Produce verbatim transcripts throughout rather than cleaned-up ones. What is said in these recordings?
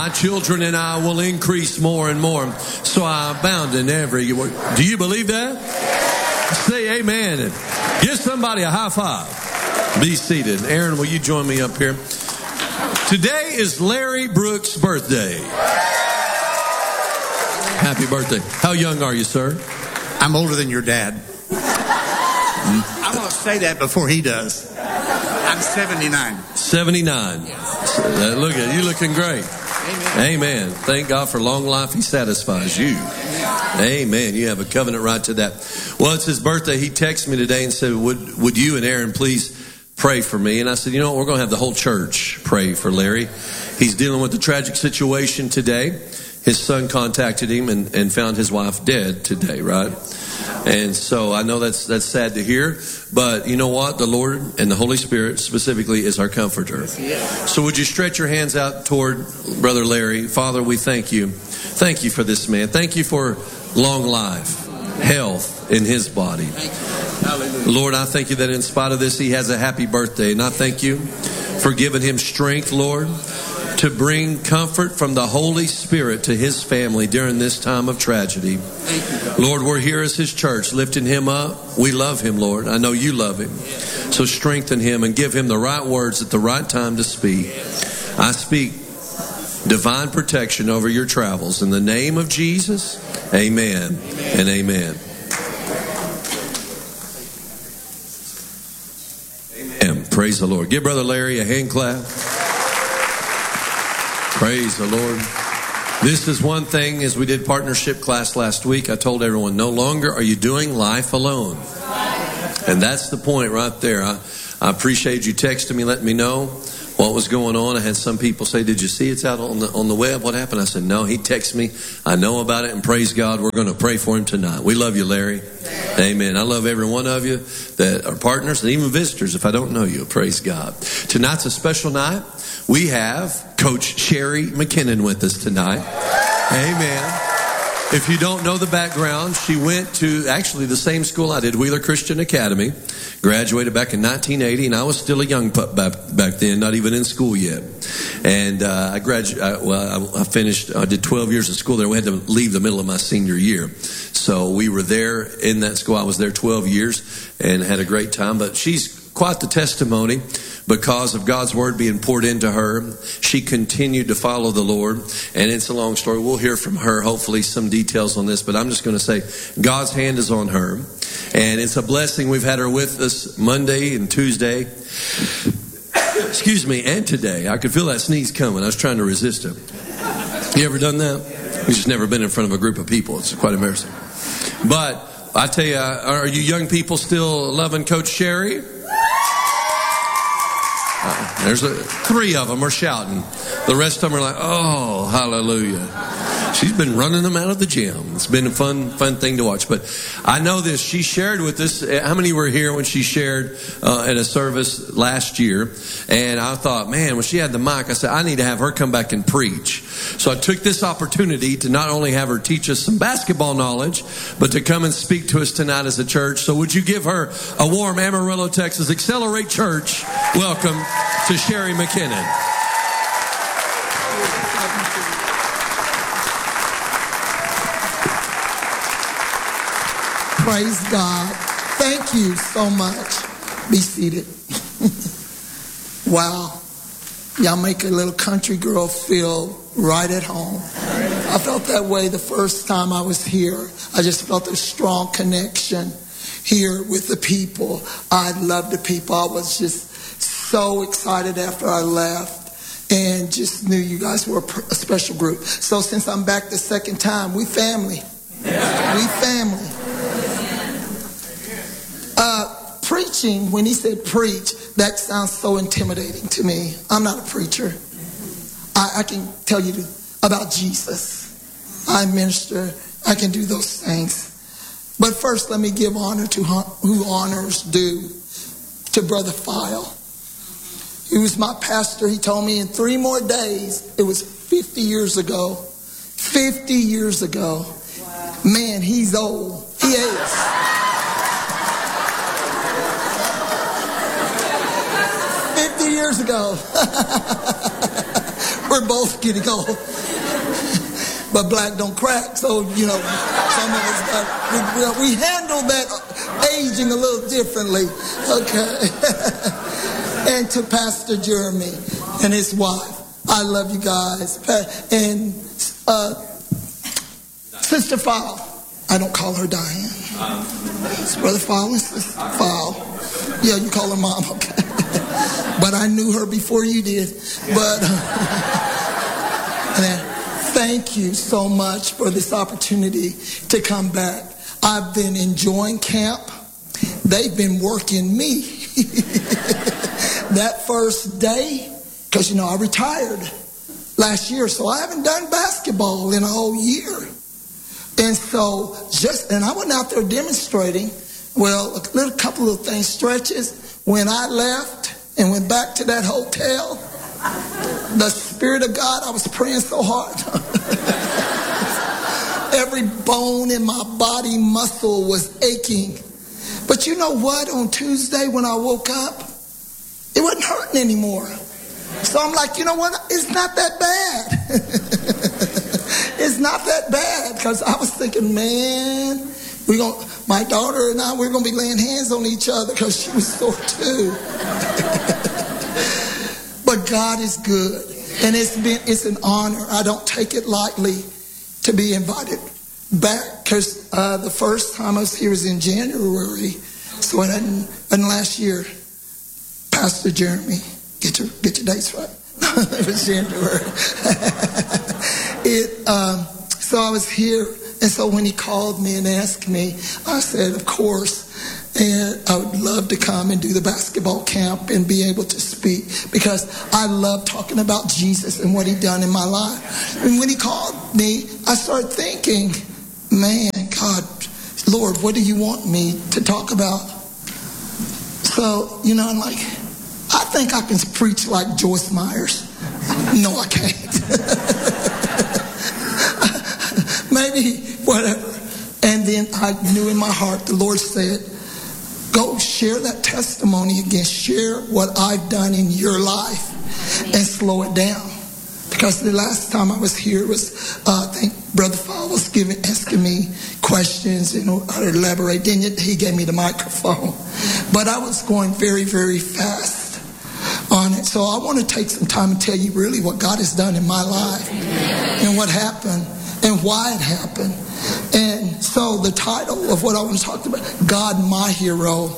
My children and I will increase more and more, so I abound in every word. Do you believe that? Say amen and give somebody a high five. Be seated. Aaron, will you join me up here? Today is Larry Brooks' birthday. Happy birthday. How young are you, sir? I'm older than your dad. I'm going to say that before he does. I'm seventy-nine. seventy-nine. Uh, look at you, looking great. Amen. Amen. Thank God for long life. He satisfies you. Amen. You have a covenant right to that. Well, it's his birthday. He texted me today and said, would, would you and Aaron please pray for me? And I said, you know what? We're going to have the whole church pray for Larry. He's dealing with a tragic situation today. His son contacted him and, and found his wife dead today, right? And so I know that's that's sad to hear, but you know what? The Lord and the Holy Spirit specifically is our comforter. So would you stretch your hands out toward Brother Larry? Father, we thank you. Thank you for this man. Thank you for long life, health in his body. Lord, I thank you that in spite of this, he has a happy birthday. And I thank you for giving him strength, Lord, to bring comfort from the Holy Spirit to his family during this time of tragedy. Lord, we're here as his church, lifting him up. We love him, Lord. I know you love him. So strengthen him and give him the right words at the right time to speak. I speak divine protection over your travels. In the name of Jesus, amen and amen. Amen. Praise the Lord. Give Brother Larry a hand clap. Praise the Lord. This is one thing, as we did partnership class last week, I told everyone, no longer are you doing life alone. And that's the point right there. I, I appreciate you texting me, letting me know what was going on. I had some people say, did you see it's out on the on the web? What happened? I said, no, he texted me. I know about it, and praise God, we're going to pray for him tonight. We love you, Larry. Amen. I love every one of you that are partners and even visitors if I don't know you. Praise God. Tonight's a special night. We have Coach Sherry McKinnon with us tonight. Amen. If you don't know the background, she went to actually the same school I did, Wheeler Christian Academy. Graduated back in nineteen eighty, and I was still a young pup back, back then, not even in school yet. And uh, I graduated. Well, I, I finished. I did twelve years of school there. We had to leave the middle of my senior year, so we were there in that school. I was there twelve years and had a great time. But she's quite the testimony. Because of God's word being poured into her, she continued to follow the Lord. And it's a long story. We'll hear from her, hopefully, some details on this. But I'm just going to say God's hand is on her. And it's a blessing. We've had her with us Monday and Tuesday. Excuse me, and today. I could feel that sneeze coming. I was trying to resist it. You ever done that? You've just never been in front of a group of people. It's quite embarrassing. But I tell you, are you young people still loving Coach Sherry? Uh, there's a, three of them are shouting. The rest of them are like, oh, hallelujah. She's been running them out of the gym. It's been a fun, fun thing to watch. But I know this. She shared with us. How many were here when she shared uh, at a service last year? And I thought, man, when she had the mic, I said, I need to have her come back and preach. So I took this opportunity to not only have her teach us some basketball knowledge, but to come and speak to us tonight as a church. So would you give her a warm Amarillo, Texas Accelerate Church welcome to Sherry McKinnon. Praise God. Thank you so much. Be seated. Wow. Y'all make a little country girl feel right at home. I felt that way the first time I was here. I just felt a strong connection here with the people. I love the people. I was just so excited after I left and just knew you guys were a special group. So since I'm back the second time, we family. We family. Uh, preaching, when he said preach, that sounds so intimidating to me. I'm not a preacher. I, I can tell you about Jesus. I minister. I can do those things. But first, let me give honor to who honors due, to Brother File. He was my pastor. He told me in three more days, it was fifty years ago. fifty years ago. Wow. Man, he's old. He is. fifty years ago. We're both getting old. But black don't crack, so, you know, some of us got, we, we handle that aging a little differently. Okay. And to Pastor Jeremy and his wife, I love you guys. And uh, Sister Fowle, I don't call her Diane. It's Brother Fowle and Sister Fowle. Yeah, you call her Mom, okay. But I knew her before you did. But uh, thank you so much for this opportunity to come back. I've been enjoying camp. They've been working me. That first day, because, you know, I retired last year, so I haven't done basketball in a whole year. And so just, and I went out there demonstrating, well, a little couple of things, stretches. When I left and went back to that hotel, the Spirit of God, I was praying so hard. Every bone in my body muscle was aching. But you know what? On Tuesday when I woke up, it wasn't hurting anymore. So I'm like, you know what? It's not that bad. It's not that bad, because I was thinking, man, we gonna, my daughter and I, we're going to be laying hands on each other because she was sore too. But God is good. And it's been, it's an honor. I don't take it lightly to be invited back, because uh, the first time I was here was in January. So it hadn't, and last year, Pastor Jeremy, get your, get your dates right. It was January. it, um, so I was here, and so when he called me and asked me, I said, of course, and I would love to come and do the basketball camp and be able to speak, because I love talking about Jesus and what he done in my life. And when he called me, I started thinking, man, God, Lord, what do you want me to talk about? So, you know, I'm like, I think I can preach like Joyce Myers. No, I can't. Maybe whatever. And then I knew in my heart, the Lord said, go share that testimony again. Share what I've done in your life and slow it down. Because the last time I was here was, uh, I think Brother Fowle was giving, asking me questions and I elaborate. Then he gave me the microphone. But I was going very, very fast on it. So I want to take some time and tell you really what God has done in my life and what happened and why it happened. And so the title of what I want to talk about, God, my hero.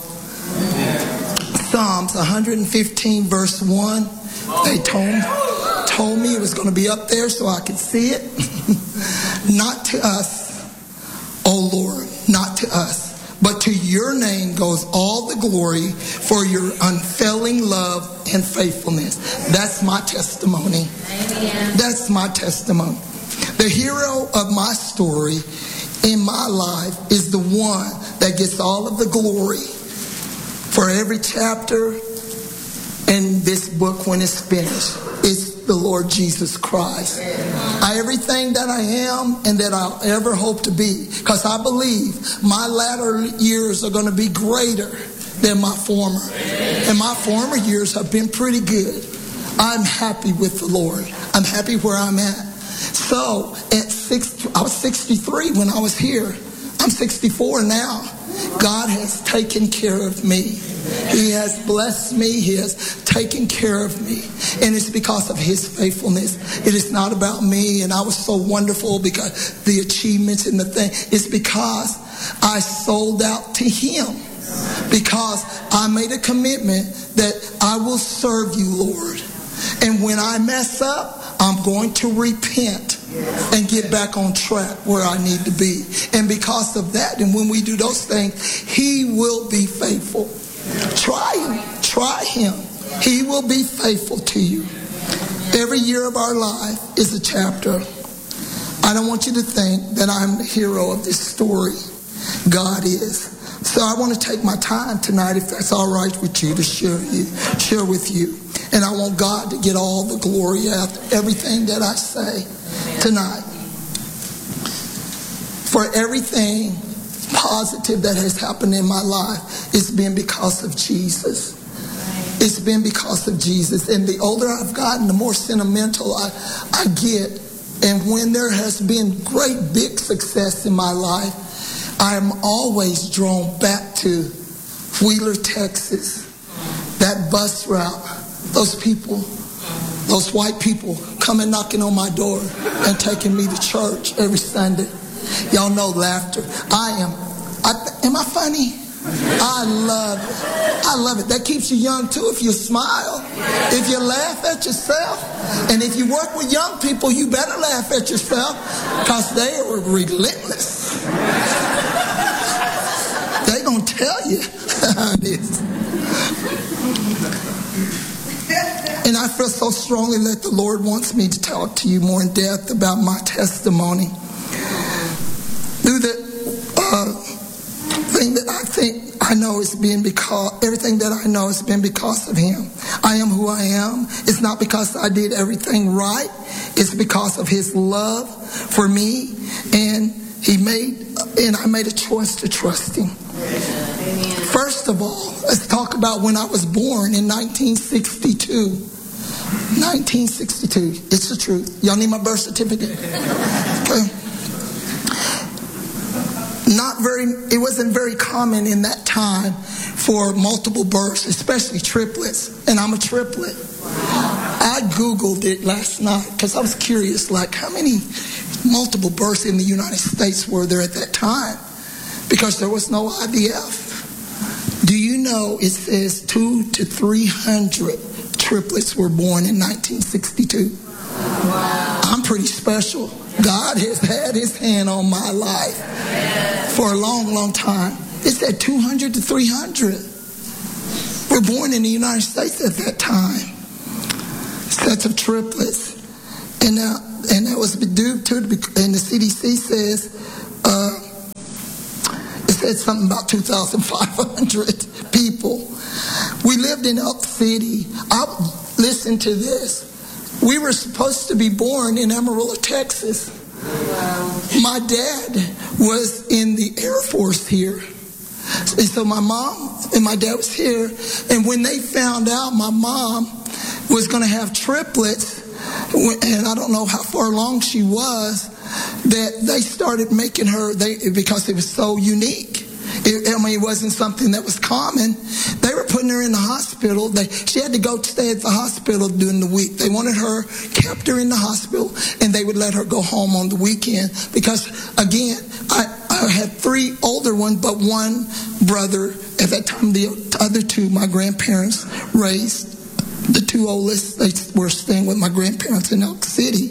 Psalms one fifteen verse one. They told, told me it was going to be up there so I could see it. Not to us, O Lord, not to us, but to your name goes all the glory for your unfailing love and faithfulness. That's my testimony. Amen. That's my testimony. The hero of my story in my life is the one that gets all of the glory for every chapter in this book when it's finished. It's the Lord Jesus Christ. I, everything that I am and that I'll ever hope to be, because I believe my latter years are going to be greater than my former. And my former years have been pretty good. I'm happy with the Lord. I'm happy where I'm at. So at six, I was sixty-three when I was here. I'm sixty-four now. God has taken care of me. He has blessed me. He has taken care of me. And it's because of his faithfulness. It is not about me. And I was so wonderful because the achievements and the thing. It's because I sold out to him. Because I made a commitment that I will serve you, Lord. And when I mess up, I'm going to repent and get back on track where I need to be. And because of that, and when we do those things, he will be faithful. Try him. Try him. He will be faithful to you. Every year of our life is a chapter. I don't want you to think that I'm the hero of this story. God is. So I want to take my time tonight, if that's all right with you, to share you, share with you. And I want God to get all the glory out of everything that I say tonight. For everything positive that has happened in my life, it's been because of Jesus. it's been because of Jesus. And the older I've gotten, the more sentimental I, I get. And when there has been great big success in my life, I am always drawn back to Wheeler, Texas, that bus route, those people, those white people coming knocking on my door and taking me to church every Sunday. Y'all know laughter. I am, I, am I funny? I love it. I love it. That keeps you young too if you smile, if you laugh at yourself. And if you work with young people, you better laugh at yourself because they are relentless. They gonna tell you how it is. And I feel so strongly that the Lord wants me to talk to you more in depth about my testimony. Through the uh, thing that I think I know has been because, everything that I know has been because of Him. I am who I am. It's not because I did everything right. It's because of His love for me. And He made, and I made a choice to trust Him. Amen. First of all, let's talk about when I was born in nineteen sixty-two. nineteen sixty-two. It's the truth. Y'all need my birth certificate? Okay. Not very, it wasn't very common in that time for multiple births, especially triplets. And I'm a triplet. I Googled it last night because I was curious, like how many multiple births in the United States were there at that time? Because there was no I V F. Do you know it says two to three hundred triplets were born in nineteen sixty-two? Wow. I'm pretty special. God has had His hand on my life for a long, long time. It said two hundred to three hundred were born in the United States at that time. Sets of triplets. And now, and that was due to, and the C D C says, uh, it said something about two thousand five hundred people. We lived in Elk City. I, listen to this. We were supposed to be born in Amarillo, Texas. Wow. My dad was in the Air Force here. And so my mom and my dad was here. And when they found out my mom was going to have triplets, and I don't know how far along she was, that they started making her, they because it was so unique. It, I mean, it wasn't something that was common. They were putting her in the hospital. They, she had to go stay at the hospital during the week. They wanted her, kept her in the hospital, and they would let her go home on the weekend. Because, again, I, I had three older ones, but one brother. At that time, the other two, my grandparents raised. The two oldest, they were staying with my grandparents in Elk City.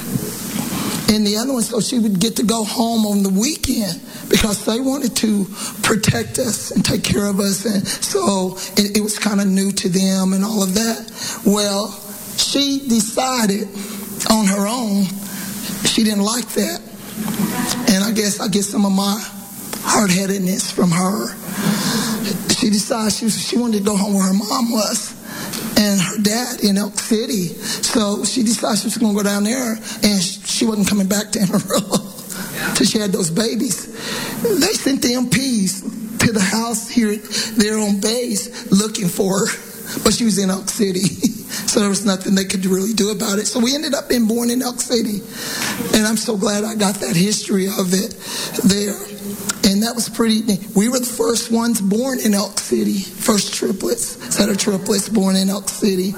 And the other one, so she would get to go home on the weekend because they wanted to protect us and take care of us. And so it, it was kind of new to them and all of that. Well, she decided on her own she didn't like that. And I guess I get some of my hard-headedness from her. She decided she, was, she wanted to go home where her mom was and her dad in Elk City. So she decided she was going to go down there, and she wasn't coming back to Amarillo until she had those babies. They sent the M Ps to the house here, there on base, looking for her, but she was in Elk City. So there was nothing they could really do about it. So we ended up being born in Elk City. And I'm so glad I got that history of it there. And that was pretty neat. We were the first ones born in Elk City. First triplets, set of triplets born in Elk City.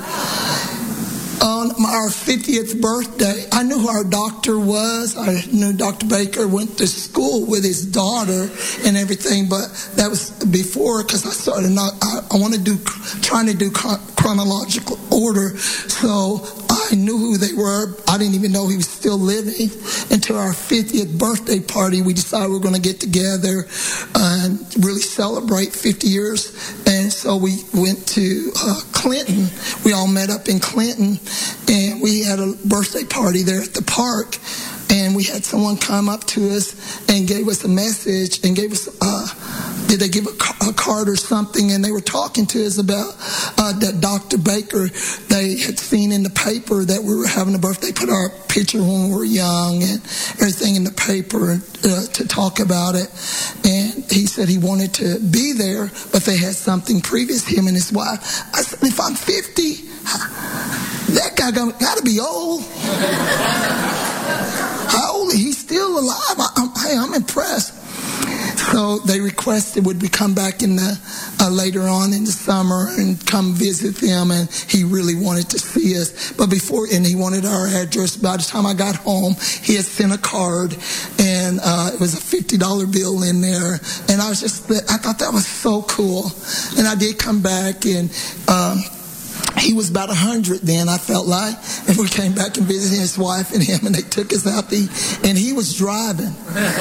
On our fiftieth birthday, I knew who our doctor was. I knew Doctor Baker went to school with his daughter and everything, but that was before, because I started not, I, I want to do, trying to do chronological order. So I knew who they were. I didn't even know he was still living. Until our fiftieth birthday party, we decided we were going to get together and really celebrate fifty years. And so we went to uh, Clinton. We all met up in Clinton, and we had a birthday party there at the park. And we had someone come up to us and gave us a message and gave us uh, did they give a, a card or something, and they were talking to us about uh, that Doctor Baker they had seen in the paper that we were having a birthday, put our picture when we were young and everything in the paper uh, to talk about it. And he said he wanted to be there, but they had something previous, him and his wife. I said, if I'm fifty, that guy got to be old. How old? He's still alive. I, I'm, hey, I'm impressed. So they requested would we come back in the uh, later on in the summer and come visit them, and he really wanted to see us. But before, and he wanted our address. By the time I got home, he had sent a card, and uh, it was a fifty dollar bill in there. And I was just, I thought that was so cool. And I did come back, and um, he was about a hundred then, I felt like. And we came back and visited his wife and him, and they took us out to eat. And he was driving.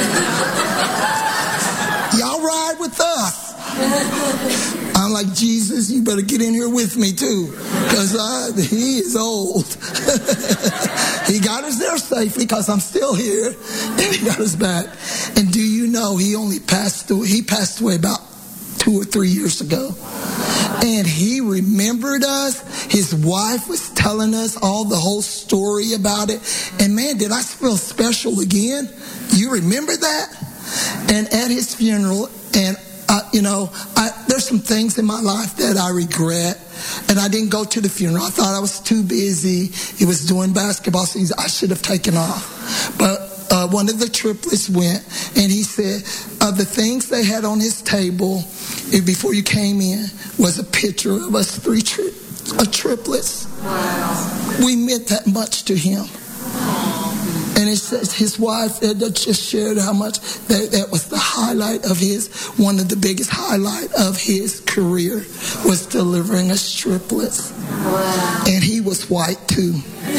Y'all ride with us. I'm like, Jesus, you better get in here with me too, because he is old. He got us there safely because I'm still here, and he got us back. And do you know he only passed away, he passed away about two or three years ago. And he remembered us. His wife was telling us all the whole story about it. And man, did I feel special again. You remember that? And at his funeral, and uh, you know, I, there's some things in my life that I regret, and I didn't go to the funeral. I thought I was too busy. He was doing basketball season. I should have taken off. But uh, one of the triplets went, and he said, of the things they had on his table before you came in was a picture of us three tri- uh, triplets. Wow. We meant that much to him. And it says his wife just shared how much that, that was the highlight of his, one of the biggest highlight of his career was delivering us triplets. Wow. And he was white too.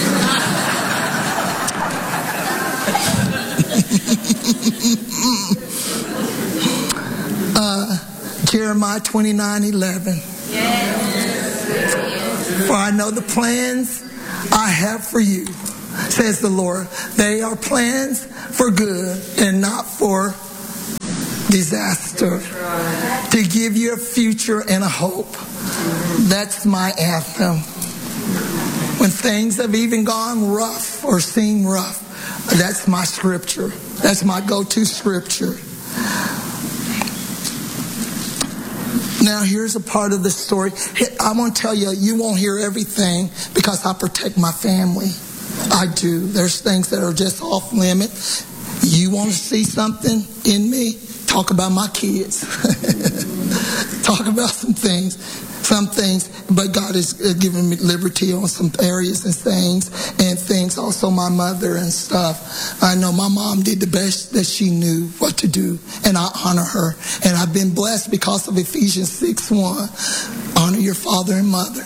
uh, Jeremiah twenty-nine eleven. Yes. For I know the plans I have for you, says the Lord. They are plans for good and not for disaster. To give you a future and a hope. That's my anthem. When things have even gone rough or seem rough, that's my scripture. That's my go-to scripture. Now, here's a part of the story. I want to tell you, you won't hear everything because I protect my family. I do. There's things that are just off limit. You want to see something in me? Talk about my kids. Talk about some things. Some things, but God has given me liberty on some areas and things, and things also my mother and stuff. I know my mom did the best that she knew what to do, and I honor her. And I've been blessed because of Ephesians six one. Honor your father and mother.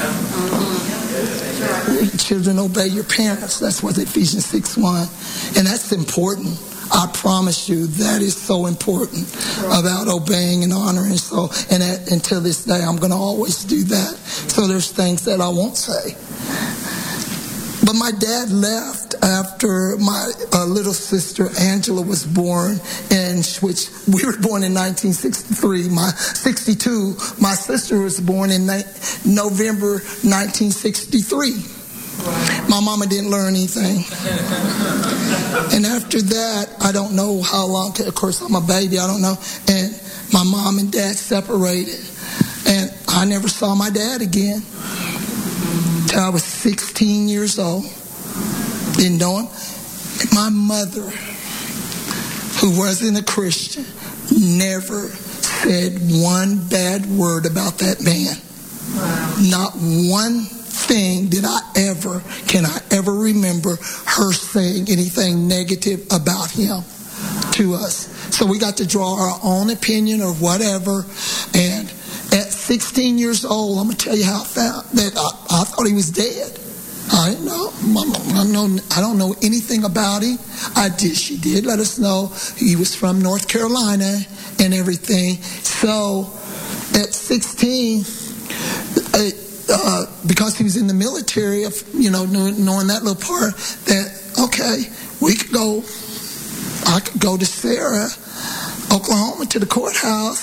Children, obey your parents. That's what Ephesians six one. And that's important. I promise you that is so important about obeying and honoring. So, and at, until this day, I'm going to always do that. So there's things that I won't say. But my dad left after my uh, little sister Angela was born, in which we were born in nineteen sixty-three. My sixty-two, my sister was born in ni- November nineteen sixty-three. My mama didn't learn anything. And after that, I don't know how long, of course I'm a baby, I don't know. And my mom and dad separated. And I never saw my dad again till I was sixteen years old. Didn't know him. And my mother, who wasn't a Christian, never said one bad word about that man. Wow. Not one thing did I ever, can I ever remember her saying anything negative about him to us. So we got to draw our own opinion or whatever. And at sixteen years old, I'm going to tell you how I found that I, I thought he was dead. I didn't know. I don't know. I don't know anything about him. I did. She did let us know he was from North Carolina and everything. So at sixteen, uh, uh, because he was in the military, you know, knowing that little part, that okay, we could go. I could go to Sarah, Oklahoma, to the courthouse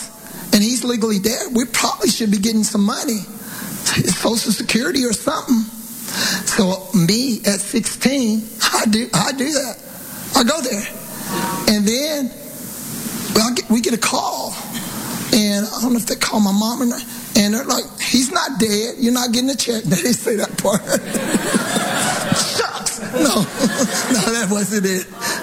and he's legally dead, we probably should be getting some money, Social Security or something. So me at sixteen, I do I do that. I go there. And then well, I get, we get a call. And I don't know if they call my mom or not. And they're like, he's not dead. You're not getting a check. They didn't say that part. Shucks. No, no, that wasn't it.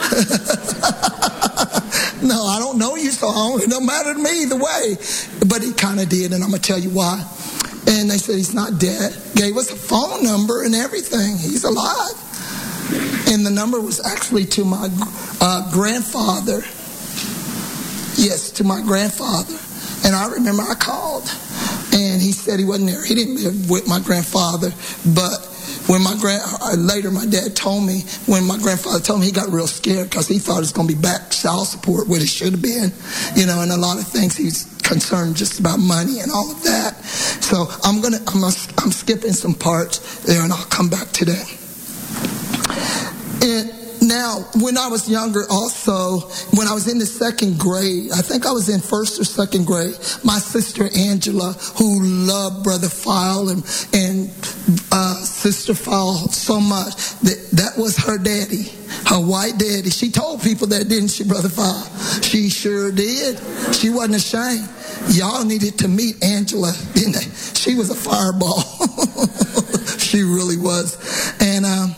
No, I don't know you, so I don't, it don't matter to me either way. But he kind of did, and I'm going to tell you why. And they said he's not dead. Gave us a phone number and everything. He's alive. And the number was actually to my uh, grandfather. Yes, to my grandfather. And I remember I called, and he said he wasn't there. He didn't live with my grandfather. But when my grand later, my dad told me, when my grandfather told me, he got real scared because he thought it was going to be back child support, what it should have been, you know, and a lot of things he's concerned just about money and all of that. So I'm gonna, I'm, gonna, I'm skipping some parts there, and I'll come back to that. And now, when I was younger also, when I was in the second grade, I think I was in first or second grade, my sister Angela, who loved Brother File and, and uh, Sister File so much, that, that was her daddy, her white daddy. She told people that, didn't she, Brother File? She sure did. She wasn't ashamed. Y'all needed to meet Angela, didn't they? She was a fireball. She really was. And um,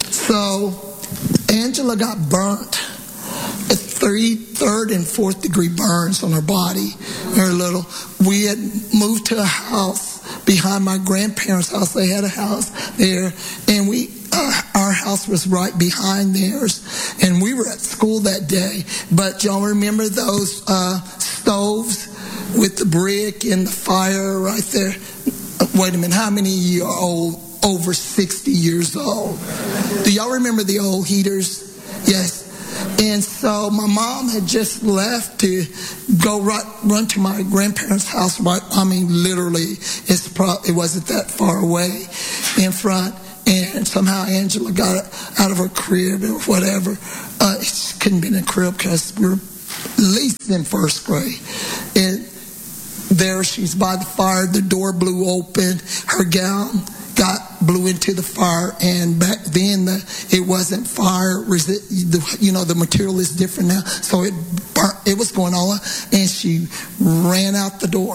so Angela got burnt at three, third and fourth degree burns on her body, her little. We had moved to a house behind my grandparents' house. They had a house there, and we uh, our house was right behind theirs. And we were at school that day. But y'all remember those uh, stoves with the brick and the fire right there? Wait a minute, how many of you are old? Over sixty years old. Do y'all remember the old heaters? Yes. And so my mom had just left to go right, run to my grandparents' house. Right, I mean, literally, it's pro- it wasn't that far away in front. And somehow Angela got out of her crib or whatever. Uh, it couldn't be in a crib because we were at least in first grade. And there she's by the fire. The door blew open. Her gown got blew into the fire, and back then the, it wasn't fire resi- the, you know the material is different now, so it burnt, it was going on, and she ran out the door.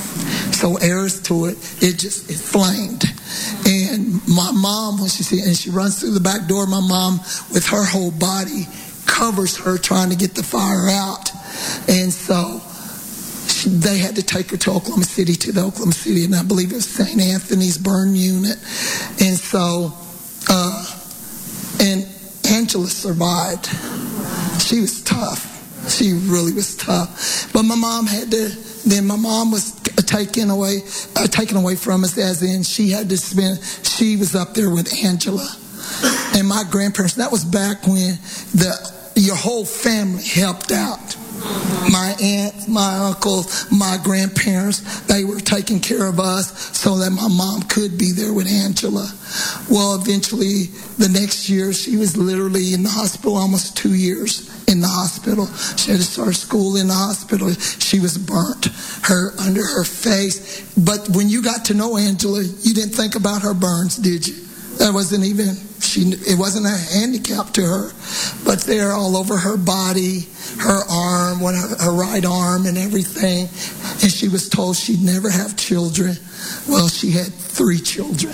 So heirs to it, it just it flamed. And my mom, when she see and she runs through the back door, my mom with her whole body covers her trying to get the fire out. And so they had to take her to Oklahoma City, to the Oklahoma City, and I believe it was Saint Anthony's burn unit. And so, uh, and Angela survived. She was tough. She really was tough. But my mom had to, then my mom was taken away, uh, taken away from us, as in she had to spend, she was up there with Angela. And my grandparents, that was back when the your whole family helped out. My aunts, my uncles, my grandparents, they were taking care of us so that my mom could be there with Angela. Well, eventually, the next year, she was literally in the hospital, almost two years in the hospital. She had to start school in the hospital. She was burnt her under her face. But when you got to know Angela, you didn't think about her burns, did you? That wasn't even, she. It wasn't a handicap to her. But they're all over her body, her arm, one, her, her right arm and everything. And she was told she'd never have children. Well, she had three children.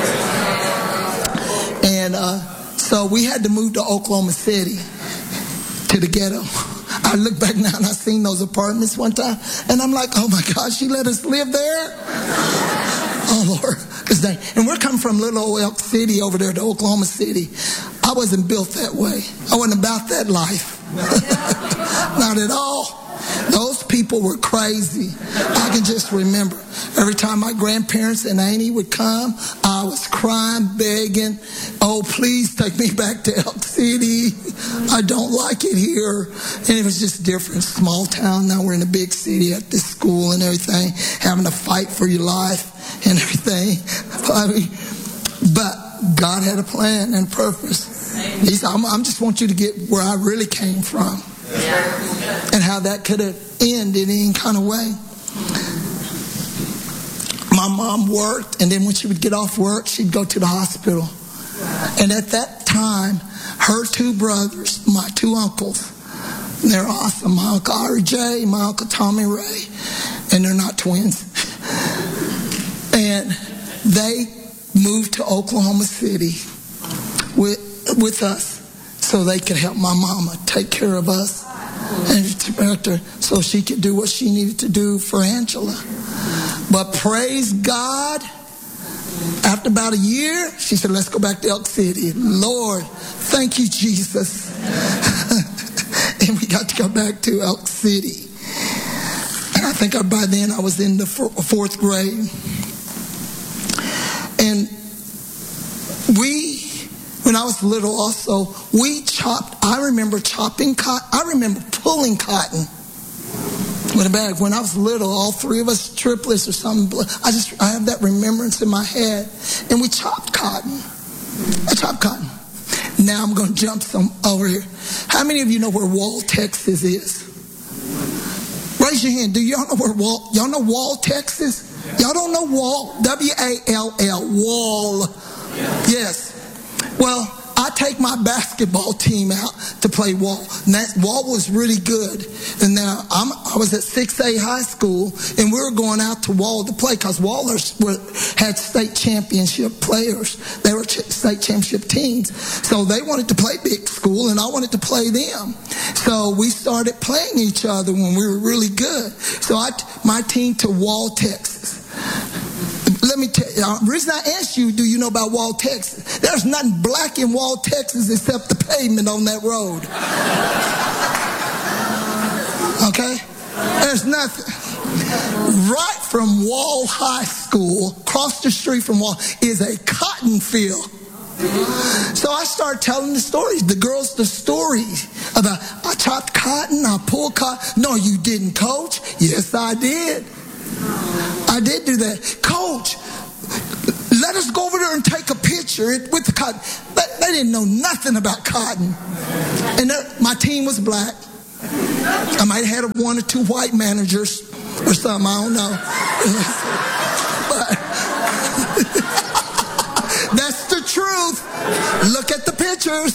And uh, so we had to move to Oklahoma City, to the ghetto. I look back now and I seen those apartments one time, and I'm like, oh my God, she let us live there? Oh Lord. And we're coming from little old Elk City over there to Oklahoma City. I wasn't built that way. I wasn't about that life. Not at all. Those people were crazy. I can just remember every time my grandparents and Annie would come, I was crying, begging, oh, please take me back to Elk City. I don't like it here. And it was just different. Small town. Now we're in a big city at this school and everything, having to fight for your life and everything. But God had a plan and purpose. He said, I'm, I just want you to get where I really came from. And how that could have ended in any kind of way. my mom worked, and then when she would get off work, she'd go to the hospital. And at that time, her two brothers, my two uncles, they're awesome. My Uncle R J, my Uncle Tommy Ray, and they're not twins. And they moved to Oklahoma City with with us so they could help my mama take care of us and protect her so she could do what she needed to do for Angela. But praise God, after about a year, she said, let's go back to Elk City. Lord, thank you, Jesus. And we got to go back to Elk City. And I think by then I was in the fourth grade. And we, when I was little also, we chopped, I remember chopping cotton, I remember pulling cotton with a bag. When I was little, all three of us triplets or something, I just, I have that remembrance in my head. And we chopped cotton. I chopped cotton. Now I'm going to jump some over here. How many of you know where Wall, Texas is? Raise your hand. Do y'all know where Wall, y'all know Wall, Texas? Y'all don't know Wall? W A L L, Wall. Yes. Well, I take my basketball team out to play Wall. And that Wall was really good. And now I'm, I was at six A high school, and we were going out to Wall to play because Wallers were, had state championship players. They were ch- state championship teams. So they wanted to play big school, and I wanted to play them. So we started playing each other when we were really good. So I t- my team to Wall, Texas. Let me tell you, the reason I asked you, do you know about Wall, Texas? There's nothing black in Wall, Texas except the pavement on that road. Okay? There's nothing. Right from Wall High School, across the street from Wall, is a cotton field. So I started telling the stories, the girls the stories about, I chopped cotton, I pulled cotton. No, you didn't, Coach. Yes, I did. I did do that. Coach, let us go over there and take a picture with the cotton. They, they didn't know nothing about cotton. And my team was black. I might have had one or two white managers or something, I don't know. But that's the truth. Look at the pictures.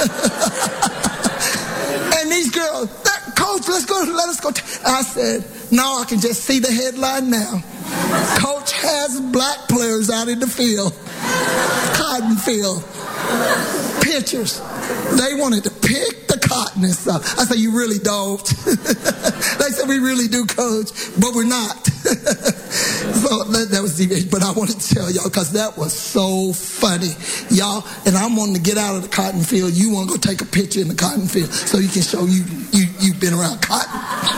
And these girls, Coach, let's go, let us go. I said, no, I can just see the headline now. Coach has black players out in the field. Cotton field. Pictures. They wanted to pick the cotton and stuff. I said, you really don't. They said, we really do, Coach, but we're not. So that, that was deviation, but I wanted to tell y'all because that was so funny. Y'all, and I'm wanting to get out of the cotton field. You want to go take a picture in the cotton field so you can show you, you, you've been around cotton.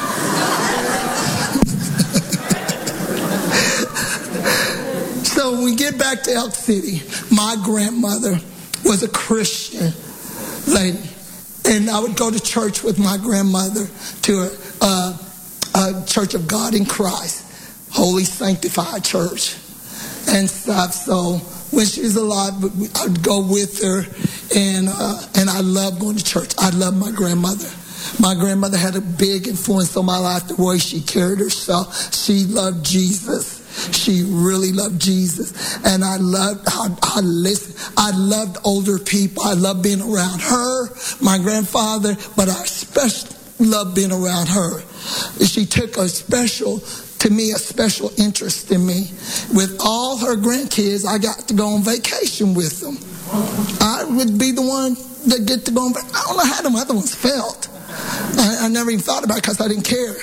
So when we get back to Elk City, my grandmother was a Christian lady. And I would go to church with my grandmother to a, a, a Church of God in Christ, Holy Sanctified Church and stuff. So when she was alive, I'd go with her, and uh, and I love going to church. I love my grandmother. My grandmother had a big influence on my life, the way she carried herself. She loved Jesus. She really loved Jesus. And I loved, I, I listened. I loved older people. I loved being around her, my grandfather, but I especially loved being around her. She took a special, to me, a special interest in me. With all her grandkids, I got to go on vacation with them. I would be the one that get to go on vacation. I don't know how them other ones felt. I, I never even thought about it because I didn't care.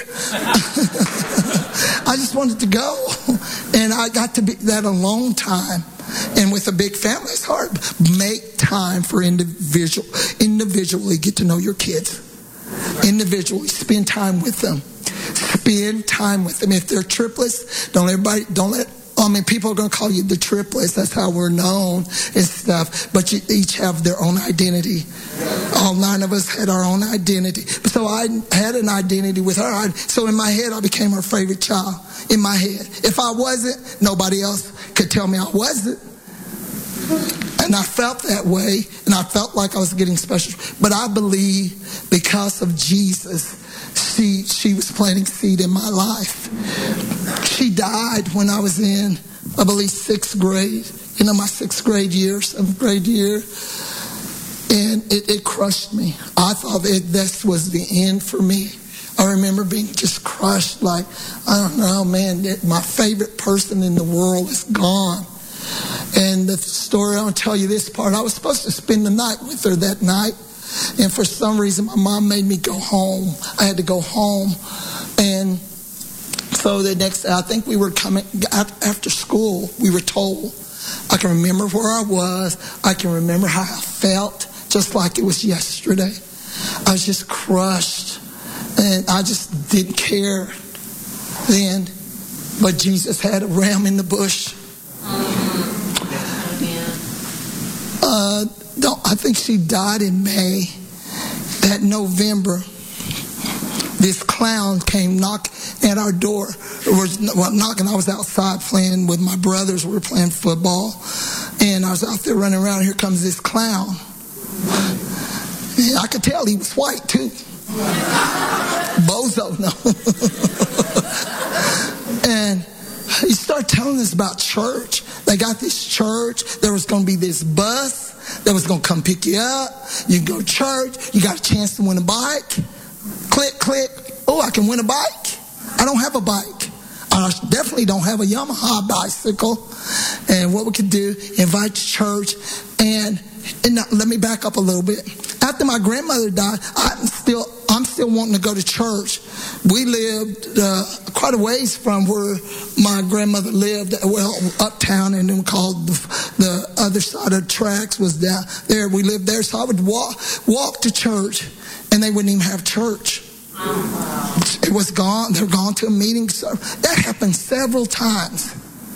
I just wanted to go. And I got to be that a long time. And with a big family, it's hard. Make time for individual, individually get to know your kids. Individually, spend time with them. Spend time with them. If they're triplets, don't everybody, don't let, I mean, people are going to call you the triplets. That's how we're known and stuff. But you each have their own identity. All nine of us had our own identity. So I had an identity with her. I, so in my head, I became her favorite child. In my head. If I wasn't, nobody else could tell me I wasn't. And I felt that way. And I felt like I was getting special. But I believe because of Jesus, she, she was planting seed in my life. She died when I was in I believe, sixth grade. You know, my sixth grade year, seventh grade year. And it, it crushed me. I thought that this was the end for me. I remember being just crushed, like, I don't know, man, my favorite person in the world is gone. And the story, I'll tell you this part. I was supposed to spend the night with her that night. And for some reason, my mom made me go home. I had to go home. And so the next day, I think we were coming, after school, we were told. I can remember where I was. I can remember how I felt, just like it was yesterday. I was just crushed. And I just didn't care then. But Jesus had a ram in the bush. Uh, no, I think she died in May. That November, this clown came knock at our door. It was well, knocking. I was outside playing with my brothers. We were playing football, and I was out there running around. Here comes this clown. And I could tell he was white too. Bozo, no. And he started telling us about church. They got this church. There was going to be this bus that was going to come pick you up. You can go to church. You got a chance to win a bike. Click, click. Oh, I can win a bike. I don't have a bike. I definitely don't have a Yamaha bicycle. And what we could do, invite to church. And, and now, let me back up a little bit. After my grandmother died, I'm still I'm still wanting to go to church. We lived uh, quite a ways from where my grandmother lived, well, uptown, and then called the, the other side of the tracks was down there. We lived there, so I would walk walk to church, and they wouldn't even have church. It was gone. They're gone to a meeting. So that happened several times.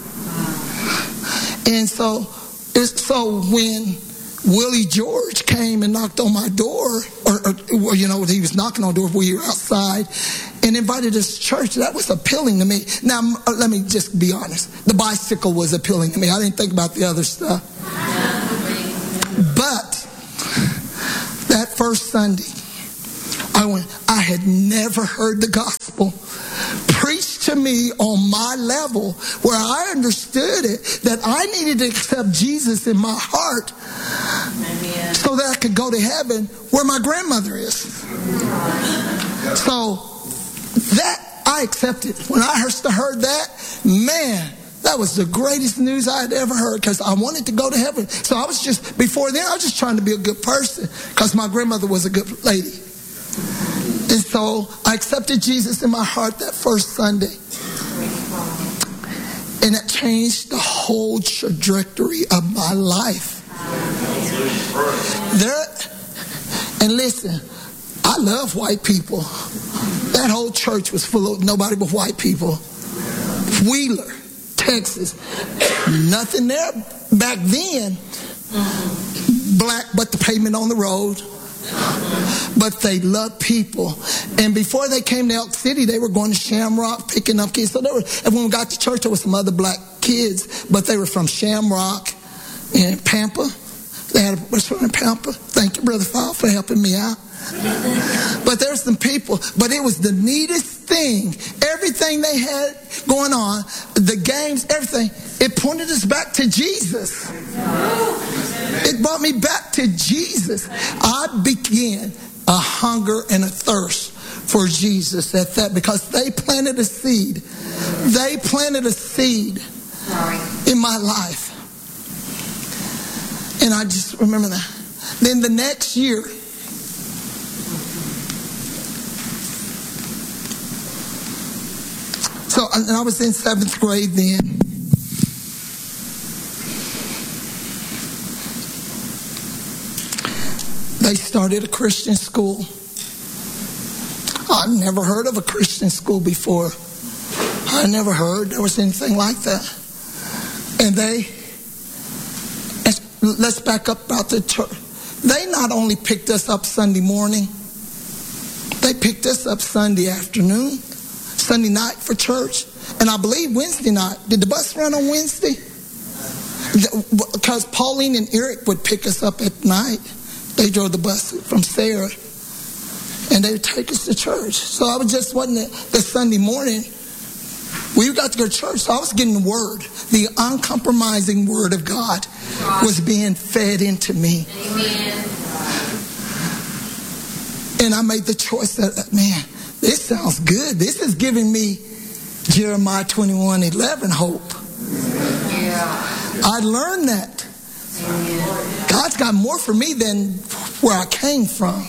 And so, it's, so when Willie George came and knocked on my door, or, or, or you know, he was knocking on the door when we were outside, and invited us to church, that was appealing to me. Now, let me just be honest. The bicycle was appealing to me. I didn't think about the other stuff. But that first Sunday, I went, I had never heard the gospel preached to me on my level where I understood it, that I needed to accept Jesus in my heart. Amen. So that I could go to heaven where my grandmother is. So that I accepted. When I first heard that, man, that was the greatest news I had ever heard, because I wanted to go to heaven. So I was just, before then, I was just trying to be a good person because my grandmother was a good lady. And so I accepted Jesus in my heart that first Sunday. And it changed the whole trajectory of my life. There, and listen, I love white people. That whole church was full of nobody but white people. Wheeler, Texas. Nothing there back then. Black but the pavement on the road. But they loved people. And before they came to Elk City, they were going to Shamrock, picking up kids. So there were, and when we got to church, there were some other black kids, but they were from Shamrock and Pampa. They had a restaurant in Pampa. Thank you, Brother Fowle, for helping me out. But there were some people, but it was the neatest thing. Everything they had going on, the games, everything, it pointed us back to Jesus. It brought me back to Jesus. I began a hunger and a thirst for Jesus at that, because they planted a seed. They planted a seed in my life. And I just remember that. Then the next year, so and I was in seventh grade then. They started a Christian school. I'd never heard of a Christian school before. I never heard there was anything like that. And they, let's back up about the church. They not only picked us up Sunday morning, they picked us up Sunday afternoon, Sunday night for church, and I believe Wednesday night. Did the bus run on Wednesday? Because Pauline and Eric would pick us up at night. They drove the bus from Sarah, and they would take us to church. So I was just wasn't the Sunday morning. We We got to go to church, so I was getting the word. The uncompromising word of God was being fed into me. Amen. And I made the choice that, man, this sounds good. This is giving me Jeremiah twenty-one eleven hope. Yeah. I learned that. Amen. God's got more for me than where I came from.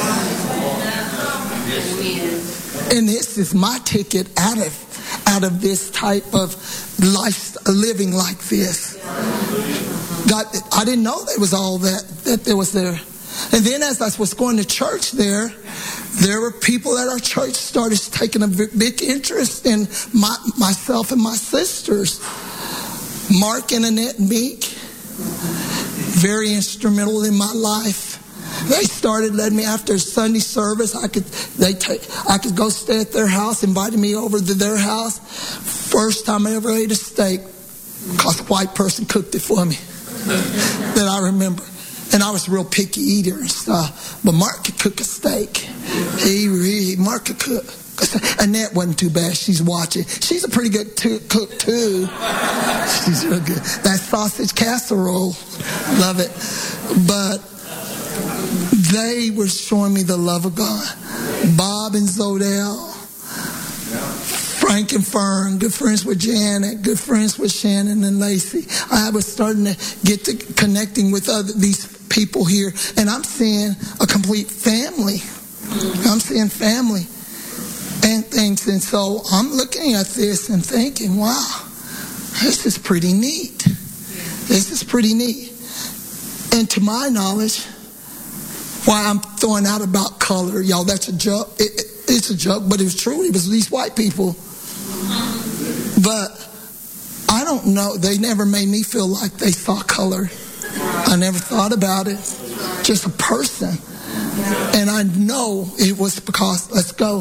Amen. And this is my ticket out of out of this type of life, living like this. God, I didn't know there was all that that there was there. And then as I was going to church there, there were people at our church started taking a big interest in my, myself and my sisters. Mark and Annette Meek, very instrumental in my life. They started letting me, after Sunday service, I could they take I could go stay at their house, invited me over to their house. First time I ever ate a steak, because a white person cooked it for me that I remember. And I was a real picky eater and stuff. But Mark could cook a steak. He really, Mark could cook. Annette wasn't too bad. She's watching. She's a pretty good t- cook too. She's real good. That sausage casserole, love it. But they were showing me the love of God. Bob and Zodell, Frank and Fern, good friends with Janet, good friends with Shannon and Lacey. I was starting to get to connecting with other these people here, and I'm seeing a complete family. I'm seeing family and things, and so I'm looking at this and thinking, wow, this is pretty neat. This is pretty neat. And to my knowledge, why I'm throwing out about color, y'all, that's a joke. It, it, it's a joke, but it was true. It was these white people. But I don't know. They never made me feel like they saw color. I never thought about it. Just a person. And I know it was because, let's go,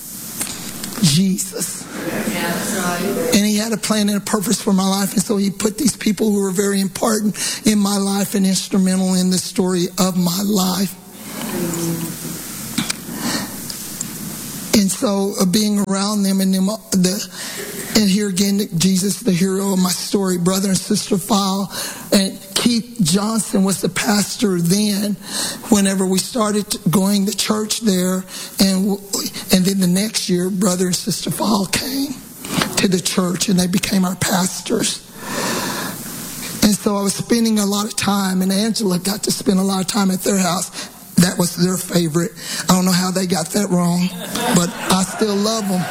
Jesus. And he had a plan and a purpose for my life. And so he put these people who were very important in my life and instrumental in the story of my life. And so uh, being around them and them, the, and here again, Jesus, the hero of my story, brother and sister file, and Keith Johnson was the pastor then. Whenever we started going to church there, and and then the next year, brother and sister file came to the church, and they became our pastors. And so I was spending a lot of time, and Angela got to spend a lot of time at their house. That was their favorite. I don't know how they got that wrong, but I still love them.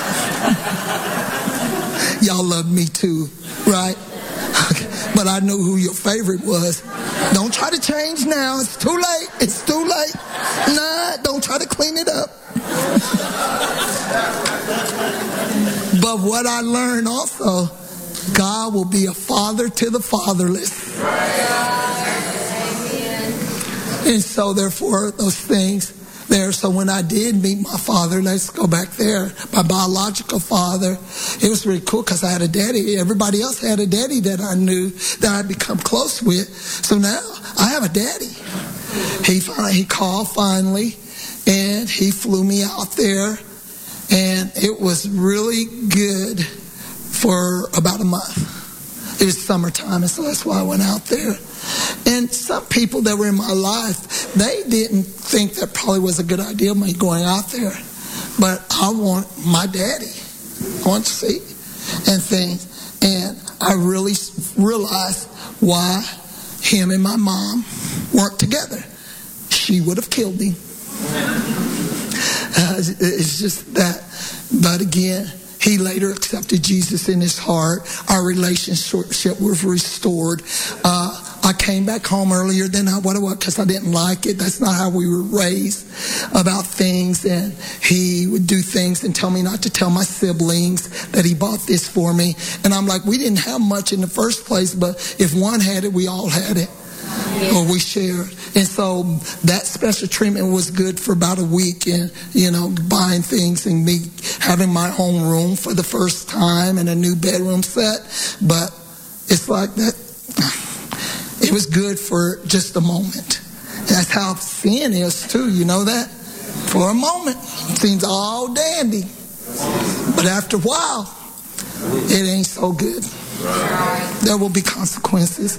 Y'all love me too, right? But I knew who your favorite was. Don't try to change now. It's too late. It's too late. Nah, don't try to clean it up. But what I learned also, God will be a father to the fatherless. And so therefore those things there. So when I did meet my father, let's go back there, my biological father, it was really cool because I had a daddy. Everybody else had a daddy that I knew that I'd become close with. So now I have a daddy. He finally, he called finally, and he flew me out there, and it was really good for about a month. It was summertime, and so that's why I went out there. And some people that were in my life, they didn't think that probably was a good idea, me going out there. But I want my daddy. I want to see and things. And I really realized why him and my mom weren't together. She would have killed him. Uh, it's just that. But again, he later accepted Jesus in his heart. Our relationship was restored. Uh, I came back home earlier than I what it was because I didn't like it. That's not how we were raised about things. And he would do things and tell me not to tell my siblings that he bought this for me. And I'm like, we didn't have much in the first place, but if one had it, we all had it. Or we shared. And so that special treatment was good for about a week, and you know, buying things and me having my own room for the first time and a new bedroom set. But it's like that, it was good for just a moment. And that's how sin is too, you know that? For a moment, it seems all dandy. But after a while, it ain't so good. There will be consequences.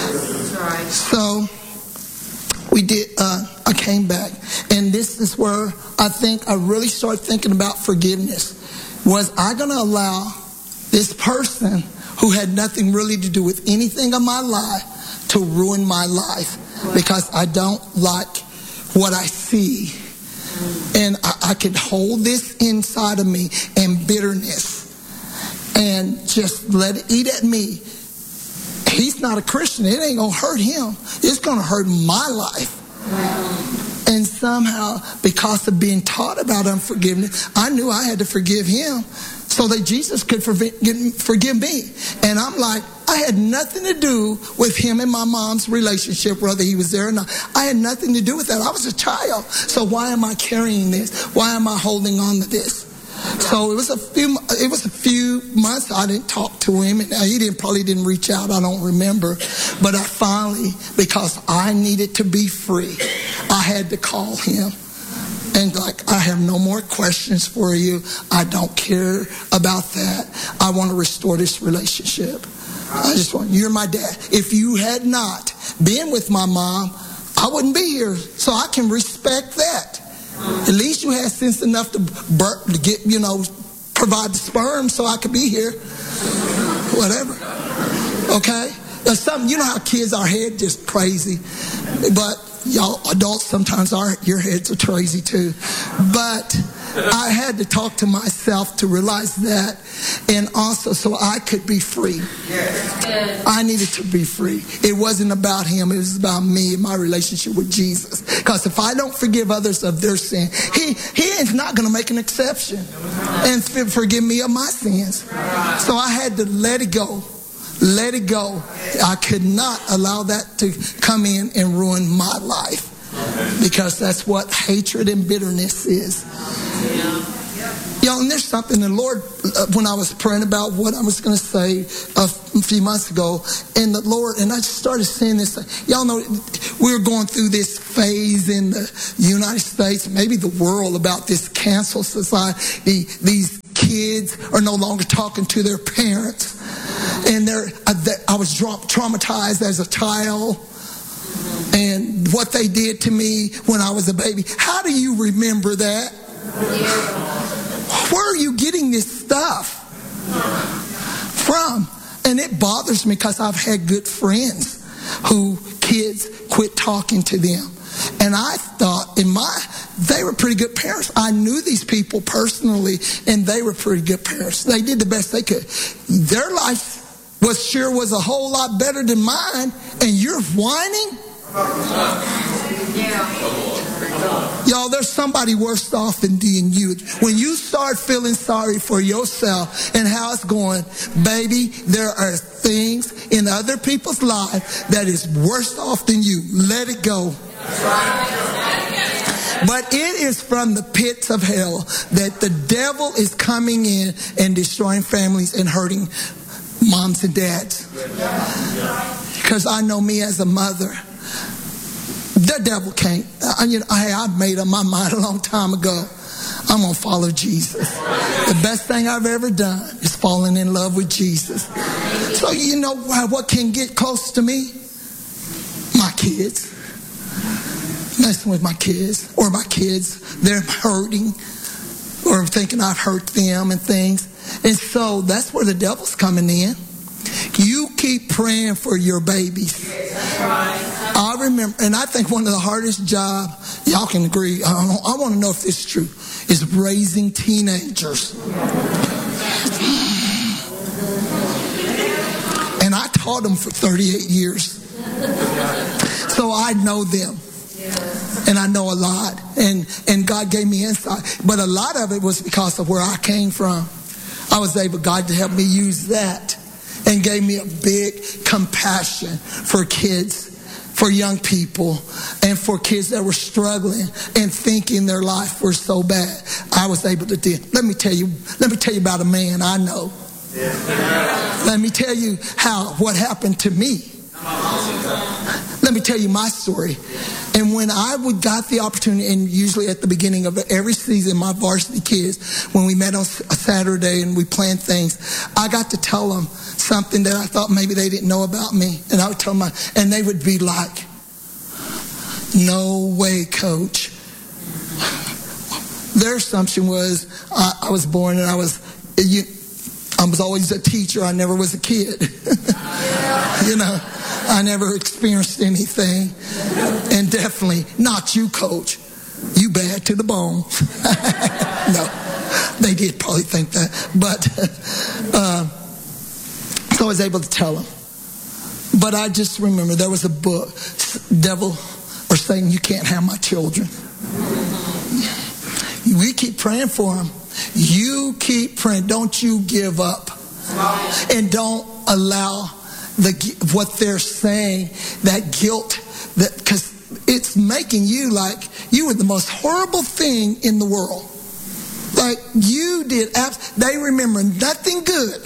So we did, uh, I came back. And this is where I think I really started thinking about forgiveness. Was I going to allow this person who had nothing really to do with anything in my life to ruin my life? Because I don't like what I see. And I, I could hold this inside of me and bitterness and just let it eat at me. He's not a Christian. It ain't going to hurt him. It's going to hurt my life. And somehow, because of being taught about unforgiveness, I knew I had to forgive him so that Jesus could forgive me. And I'm like, I had nothing to do with him and my mom's relationship, whether he was there or not. I had nothing to do with that. I was a child. So why am I carrying this? Why am I holding on to this? So it was a few. It was a few months I didn't talk to him, and he didn't probably didn't reach out. I don't remember, but I finally, because I needed to be free, I had to call him, and like, I have no more questions for you. I don't care about that. I want to restore this relationship. I just want, you're my dad. If you had not been with my mom, I wouldn't be here. So I can respect that. At least you had sense enough to, bur- to get, you know, provide the sperm so I could be here. Whatever. Okay? There's something, you know how kids, our head just crazy. But y'all adults, sometimes our your heads are crazy too. But I had to talk to myself to realize that, and also so I could be free. I needed to be free. It wasn't about him. It was about me and my relationship with Jesus. Because if I don't forgive others of their sin, he, he is not going to make an exception and forgive me of my sins. So I had to let it go. Let it go. I could not allow that to come in and ruin my life. Because that's what hatred and bitterness is. Y'all, and there's something the Lord, uh, when I was praying about what I was going to say a few months ago, and the Lord, and I just started saying this. Y'all know we're going through this phase in the United States, maybe the world, about this cancel society. These kids are no longer talking to their parents. And they're, I was traumatized as a child. And what they did to me when I was a baby. How do you remember that? Where are you getting this stuff from? And it bothers me because I've had good friends who kids quit talking to them. And I thought in my, they were pretty good parents. I knew these people personally, and they were pretty good parents. They did the best they could. Their life was sure was a whole lot better than mine, and you're whining? Y'all, there's somebody worse off than you. When you start feeling sorry for yourself and how it's going, baby, there are things in other people's lives that is worse off than you. Let it go. But it is from the pits of hell that the devil is coming in and destroying families and hurting moms and dads. Because I know me as a mother, the devil can't. I, you know, I, I made up my mind a long time ago. I'm going to follow Jesus. The best thing I've ever done is falling in love with Jesus. So you know what can get close to me? My kids. Messing with my kids. Or my kids, they're hurting. Or thinking I've hurt them and things. And so that's where the devil's coming in. You keep praying for your babies. I remember, and I think one of the hardest jobs, y'all can agree, I, I want to know if this is true, is raising teenagers. And I taught them for thirty-eight years. So I know them. And I know a lot. And, and God gave me insight. But a lot of it was because of where I came from. I was able, God, to help me use that. And gave me a big compassion for kids, for young people, and for kids that were struggling and thinking their life was so bad. I was able to do. Let me tell you. Let me tell you about a man I know. Yeah. Let me tell you how what happened to me. Let me tell you my story. And when I would got the opportunity, and usually at the beginning of every season, my varsity kids, when we met on a Saturday and we planned things, I got to tell them something that I thought maybe they didn't know about me. And I would tell them, and they would be like, no way, Coach. Their assumption was I, I was born and I was, you, I was always a teacher. I never was a kid. You know, I never experienced anything. And definitely not you, Coach. You bad to the bone. No, they did probably think that. But uh, so I was able to tell them. But I just remember there was a book, Devil or Satan, you can't have my children. We keep praying for them. You keep praying. Don't you give up. And don't allow the what they're saying, that guilt, that because it's making you like you were the most horrible thing in the world. Like you did. Abs- they remember nothing good.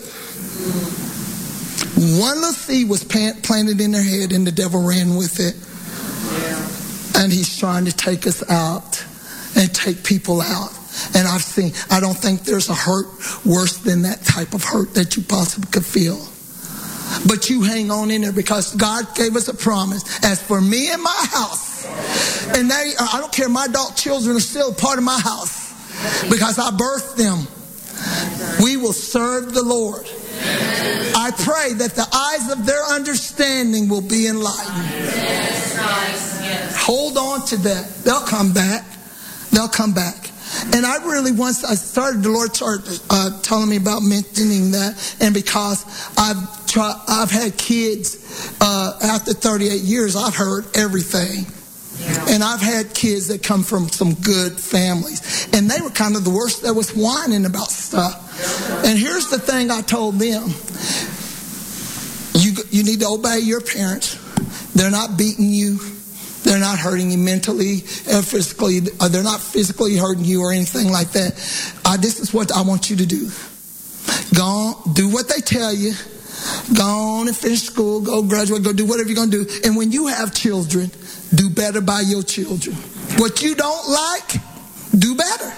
One little seed was planted in their head, and the devil ran with it. And he's trying to take us out and take people out. And I've seen, I don't think there's a hurt worse than that type of hurt that you possibly could feel. But you hang on in there because God gave us a promise. As for me and my house, and they, I don't care, my adult children are still part of my house because I birthed them. We will serve the Lord. I pray that the eyes of their understanding will be enlightened. Hold on to that. They'll come back. They'll come back. And I really, once I started, the Lord started uh, telling me about mentioning that. And because I've tried, I've had kids uh, after thirty-eight years, I've heard everything. Yeah. And I've had kids that come from some good families. And they were kind of the worst that was whining about stuff. Yeah. And here's the thing I told them. You, you need to obey your parents. They're not beating you. They're not hurting you mentally or physically. They're not physically hurting you or anything like that. Uh, this is what I want you to do. Go on, do what they tell you. Go on and finish school. Go graduate. Go do whatever you're going to do. And when you have children, do better by your children. What you don't like, do better.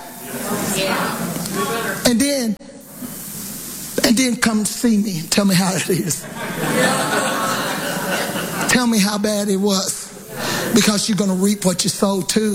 And then, and then come see me and tell me how it is. Tell me how bad it was. Because you're going to reap what you sow too.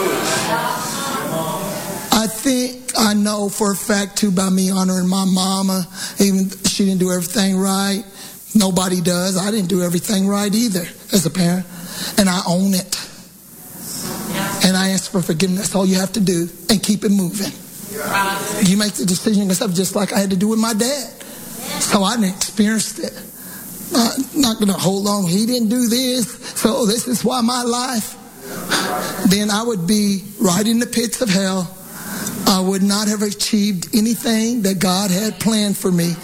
I think I know for a fact too by me honoring my mama, even she didn't do everything right. Nobody does. I didn't do everything right either as a parent. And I own it. And I ask for forgiveness. That's all you have to do. And keep it moving. You make the decision yourself just like I had to do with my dad. So I didn't experience it. I'm not going to hold on. He didn't do this, so this is why my life. Then I would be right in the pits of hell. I would not have achieved anything that God had planned for me.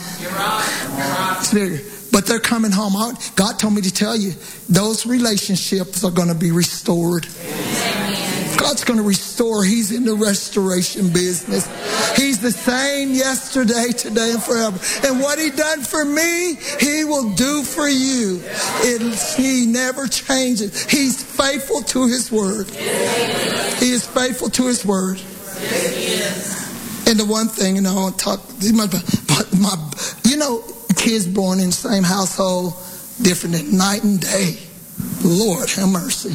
But they're coming home. God told me to tell you, those relationships are going to be restored. God's going to restore. He's in the restoration business. He's the same yesterday, today, and forever. And what he done for me, he will do for you. It, he never changes. He's faithful to his word. He is faithful to his word. And the one thing, you know, I want to talk, my, my, you know, kids born in the same household, different than night and day. Lord have mercy.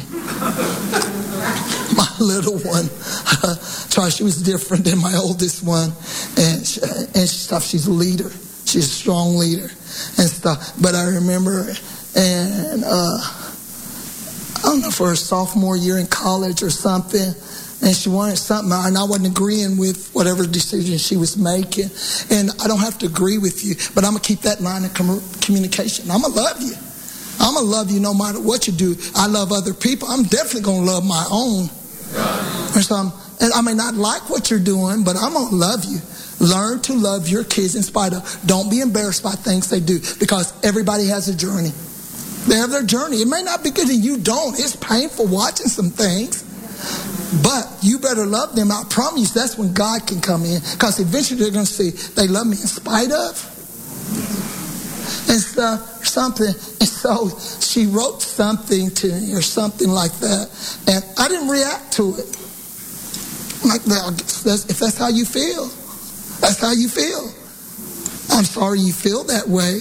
My little one, uh, try she was different than my oldest one, and she, and stuff. She's a leader. She's a strong leader and stuff. But I remember, and uh, I don't know, for her sophomore year in college or something, and she wanted something, and I wasn't agreeing with whatever decision she was making. And I don't have to agree with you, but I'm gonna keep that line of com- communication. I'm gonna love you. I'm going to love you no matter what you do. I love other people. I'm definitely going to love my own. Or some, and I may not like what you're doing, but I'm going to love you. Learn to love your kids in spite of. Don't be embarrassed by things they do, because everybody has a journey. They have their journey. It may not be good and you don't. It's painful watching some things. But you better love them. I promise you, that's when God can come in. Because eventually they're going to see they love me in spite of. And stuff. something. And so she wrote something to me or something like that. And I didn't react to it. I'm like, well, that's, if that's how you feel, that's how you feel. I'm sorry you feel that way.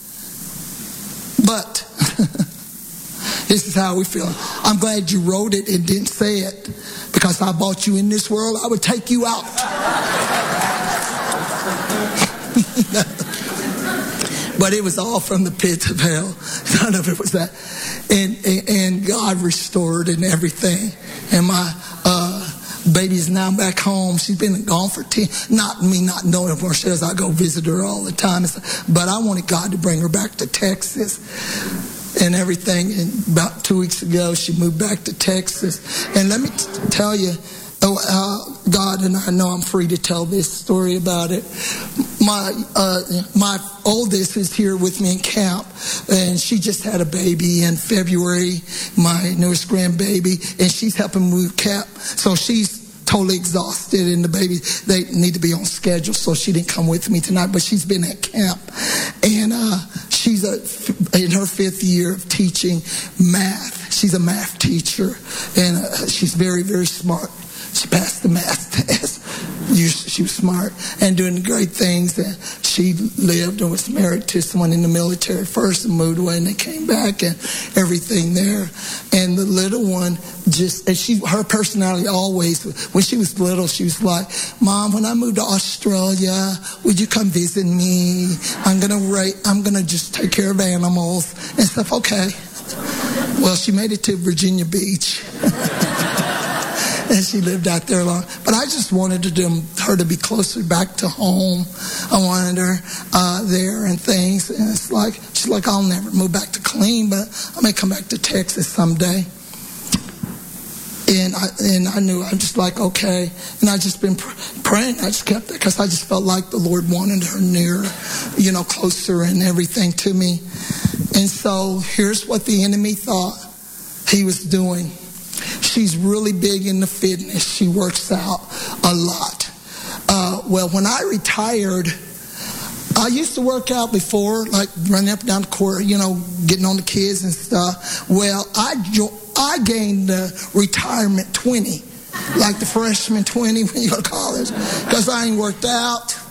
But this is how we feel. I'm glad you wrote it and didn't say it, because I brought you in this world, I would take you out. But it was all from the pits of hell. None of it was that. And, and, and God restored and everything. And my uh, baby is now back home. She's been gone for ten. Not me not knowing where she is. I go visit her all the time. But I wanted God to bring her back to Texas and everything. And about two weeks ago, she moved back to Texas. And let me t- tell you, uh, God, and I know I'm free to tell this story about it. My uh, my oldest is here with me in camp, and she just had a baby in February, my newest grandbaby, and she's helping move camp. So she's totally exhausted, and the baby, they need to be on schedule, so she didn't come with me tonight, but she's been at camp. And uh, she's a, in her fifth year of teaching math. She's a math teacher, and uh, she's very, very smart. She passed the math test. She was smart and doing great things. And she lived and was married to someone in the military first and moved away, and they came back and everything there. And the little one just, and she, her personality always, when she was little, she was like, Mom, when I move to Australia, would you come visit me? I'm gonna rate, I'm gonna just take care of animals and stuff. Okay. Well, she made it to Virginia Beach. And she lived out there long. But I just wanted to do, her to be closer back to home. I wanted her uh, there and things. And it's like, she's like, I'll never move back to Killeen, but I may come back to Texas someday. And I, and I knew, I'm just like, okay. And I just been pr- praying. I just kept it because I just felt like the Lord wanted her near, you know, closer and everything to me. And so here's what the enemy thought he was doing. She's really big into fitness. She works out a lot. Uh, well, when I retired, I used to work out before, like running up and down the court, you know, getting on the kids and stuff. Well, I jo- I gained the retirement twenty, like the freshman twenty when you go to college, because I ain't worked out.